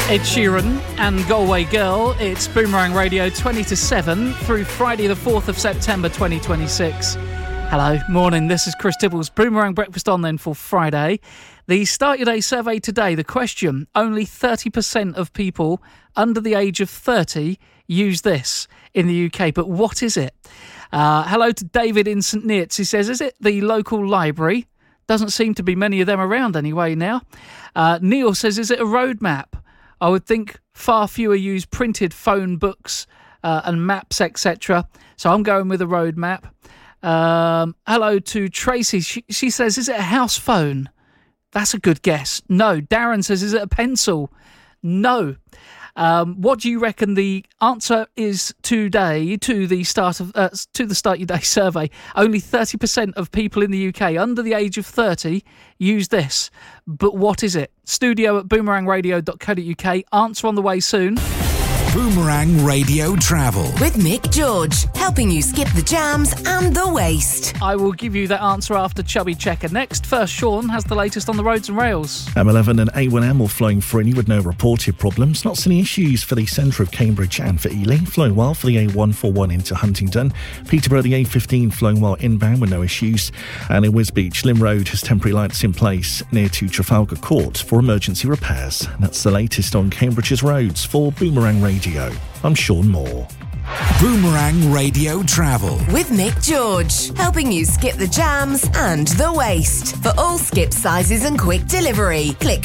Ed Sheeran and Galway Girl. It's Boomerang Radio 20 to 7 through Friday the 4th of September 2026. Hello, morning, this is Chris Tibbles. Boomerang Breakfast on then for Friday. The Start Your Day survey today, the question, only 30% of people under the age of 30 use this in the UK, but what is it? Hello to David in St Neots. He says, is it the local library? Doesn't seem to be many of them around anyway now. Neil says, is it a road map? I would think far fewer use printed phone books and maps, etc. So I'm going with a road map. Hello to Tracy. She says, is it a house phone? That's a good guess. No. Darren says, is it a pencil? No. What do you reckon the answer is today to the Start Your Day survey? Only 30% of people in the UK under the age of 30 use this. But what is it? Studio at boomerangradio.co.uk. Answer on the way soon. Boomerang Radio Travel with Mick George, helping you skip the jams and the waste. I will give you that answer after Chubby Checker. Next, first, Sean has the latest on the roads and rails. M11 and A1M all flowing freely with no reported problems. Not any issues for the centre of Cambridge and for Ely. Flowing well for the A141 into Huntingdon. Peterborough, the A15 flowing well inbound with no issues. And in Wisbech, Lynn Road has temporary lights in place near to Trafalgar Court for emergency repairs. And that's the latest on Cambridge's roads for Boomerang Radio. I'm Sean Moore. Boomerang Radio Travel with Mick George, helping you skip the jams and the waste. For all skip sizes and quick delivery, click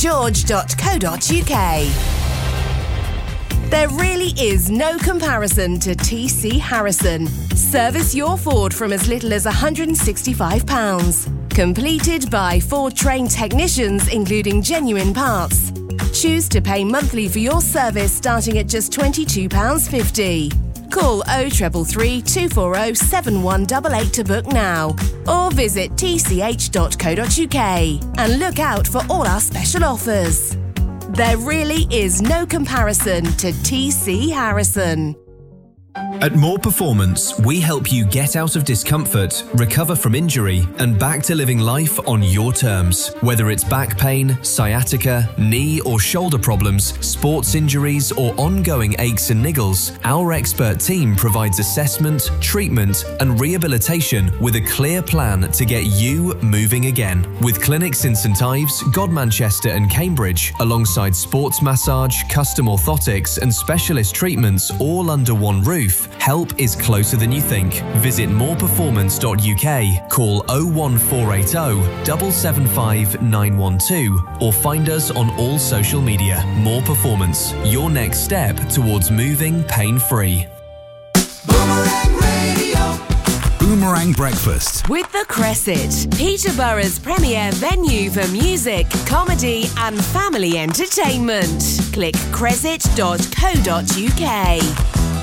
mickgeorge.co.uk. There really is no comparison to TC Harrison. Service your Ford from as little as £165. Completed by Ford trained technicians, including genuine parts. Choose to pay monthly for your service starting at just £22.50. Call 0333 240 7188 to book now, or visit tch.co.uk and look out for all our special offers. There really is no comparison to TC Harrison. At More Performance, we help you get out of discomfort, recover from injury, and back to living life on your terms. Whether it's back pain, sciatica, knee or shoulder problems, sports injuries, or ongoing aches and niggles, our expert team provides assessment, treatment, and rehabilitation with a clear plan to get you moving again. With clinics in St Ives, Godmanchester, and Cambridge, alongside sports massage, custom orthotics, and specialist treatments all under one roof, help is closer than you think. Visit moreperformance.uk, call 01480 775 912, or find us on all social media. More Performance, your next step towards moving pain-free. Boomerang Radio. Boomerang Breakfast with The Cresset, Peterborough's premier venue for music, comedy and family entertainment. Click cresset.co.uk.